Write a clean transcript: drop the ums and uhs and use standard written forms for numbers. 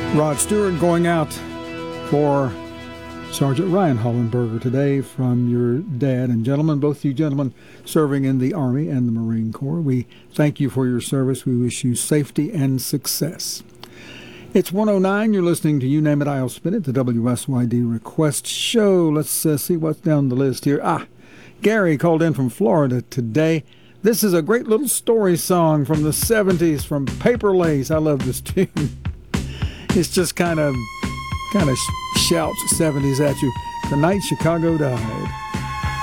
Rod Stewart going out for Sergeant Ryan Hollenberger today from your dad. And gentlemen, both you gentlemen serving in the Army and the Marine Corps, we thank you for your service. We wish you safety and success. It's 1:09. You're listening to You Name It, I'll Spin It, the WSYD Request Show. Let's see what's down the list here. Gary called in from Florida today. This is a great little story song from the 70s from Paper Lace. I love this tune. It's just kind of shouts 70s at you. The night Chicago died.